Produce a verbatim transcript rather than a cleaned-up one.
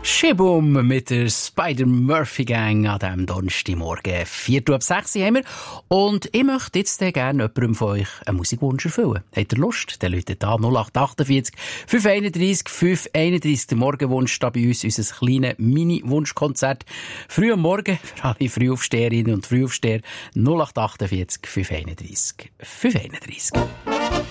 Schibum mit der Spider-Murphy-Gang an diesem Donnerstagmorgen. Viertel ab sechs haben wir. Und ich möchte jetzt gerne jemandem von euch einen Musikwunsch erfüllen. Habt ihr Lust? Dann läutet da null acht achtundvierzig fünf einunddreissig fünf einunddreissig. Der Morgenwunsch da bei uns, unser kleines Mini-Wunschkonzert. Früh am Morgen, für alle Frühaufsteherinnen und Frühaufsteher, null acht achtundvierzig fünf einunddreissig fünf einunddreissig.